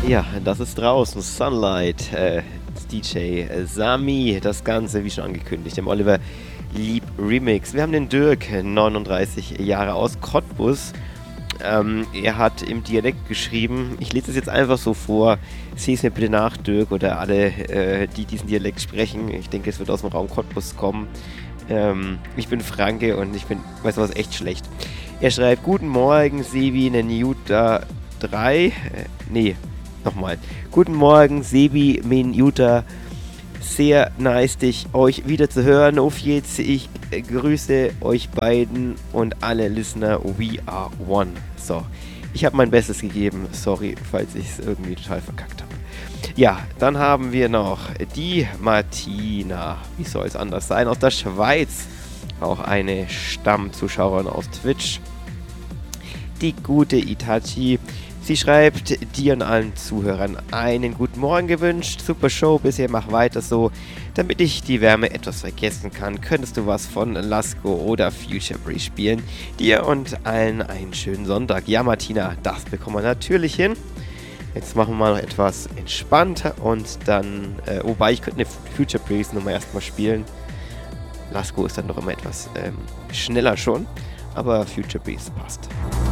Ja, das ist draußen. Sunlight. DJ Sami. Das Ganze, wie schon angekündigt, im Oliver Lieb Remix. Wir haben den Dirk, 39 Jahre aus Cottbus. Er hat im Dialekt geschrieben. Ich lese es jetzt einfach so vor. Sieh es mir bitte nach, Dirk, oder alle, die diesen Dialekt sprechen. Ich denke, es wird aus dem Raum Cottbus kommen. Ich bin Franke und ich bin, weißt du was, echt schlecht. Er schreibt: Guten Morgen, Sebi, Nenjuta 3. Nochmal. Guten Morgen, Sebi, Menjuta. Sehr nice, euch wieder zu hören. Auf jetzt, ich grüße euch beiden und alle Listener. We are one. So, ich habe mein Bestes gegeben. Sorry, falls ich es irgendwie total verkackt habe. Ja, dann haben wir noch die Martina. Wie soll es anders sein? Aus der Schweiz. Auch eine Stammzuschauerin aus Twitch. Die gute Itachi. Sie schreibt dir und allen Zuhörern einen guten Morgen gewünscht. Super Show, bisher mach weiter so. Damit ich die Wärme etwas vergessen kann, könntest du was von Lasko oder Future Breeze spielen. Dir und allen einen schönen Sonntag. Ja, Martina, das bekommen wir natürlich hin. Jetzt machen wir mal noch etwas entspannter und dann, wobei ich könnte eine Future Breeze Nummer erstmal spielen. Lasko ist dann noch immer etwas schneller schon, aber Future Breeze passt.